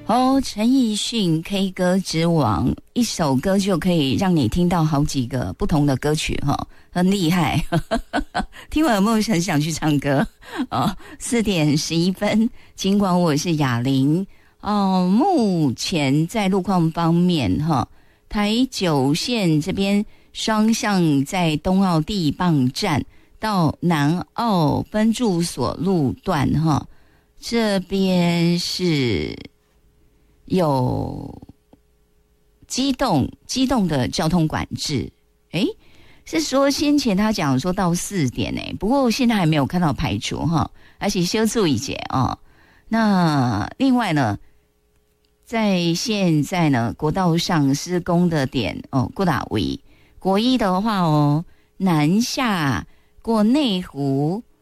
哦，陈奕迅 K 歌之王，一首歌就可以让你听到好几个不同的歌曲哈，很厉害。听完有没有很想去唱歌？哦，4:11，尽管我是哑铃。哦，目前在路况方面哈，台九线这边双向在东澳地磅站到南澳分驻所路段哈，这边是有机动的交通管制。诶，是说先前他讲说到4点诶，不过现在还没有看到排除哈，而且修促一节哦。那另外呢，在现在呢国道上施工的点哦，过大围国一的话哦，南下过内湖